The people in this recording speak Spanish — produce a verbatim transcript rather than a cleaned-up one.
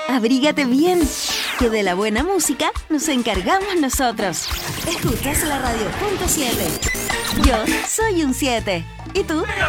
abrígate bien, que de la buena música nos encargamos nosotros. Escuchas la radio punto siete. Yo soy un siete. ¿Y tú?